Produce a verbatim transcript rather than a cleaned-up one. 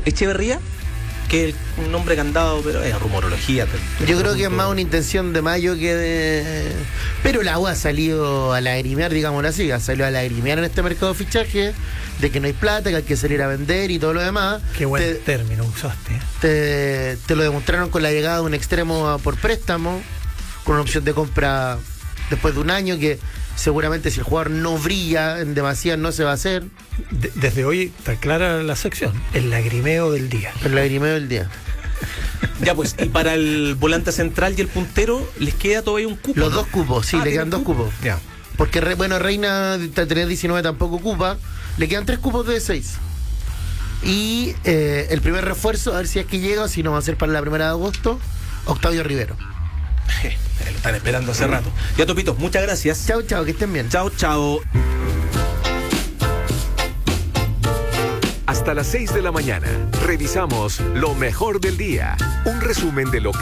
Echeverría, que es un nombre candado, pero es rumorología. Te, te Yo creo que es más una intención de Mayo que de... Pero la U ha salido a lagrimear, digámoslo así, ha salido a lagrimear en este mercado de fichaje, de que no hay plata, que hay que salir a vender y todo lo demás. Qué buen te, término usaste. Te, te lo demostraron con la llegada de un extremo por préstamo, con una opción de compra después de un año que seguramente si el jugador no brilla en demasía no se va a hacer. De, desde hoy está clara la sección, el lagrimeo del día. El lagrimeo del día. Ya pues, y para el volante central y el puntero les queda todavía un cupo. Los ¿no? dos cupos, sí, Ah, le quedan dos cupo? cupos. Ya. Porque, bueno, Reina tener diecinueve tampoco ocupa. Le quedan tres cupos de seis. Y eh, el primer refuerzo, a ver si es que llega o si no va a ser para la primera de agosto, Octavio Rivero. Eh, lo están esperando hace rato. Ya, Topito, muchas gracias. Chao, chao, que estén bien. Chao, chao. Hasta las seis de la mañana, revisamos lo mejor del día. Un resumen de lo que